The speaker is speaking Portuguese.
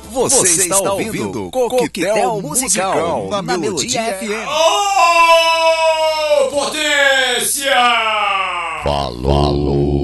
Você está ouvindo Coquetel Musical na Melodia FM. Ô, potência! Falou!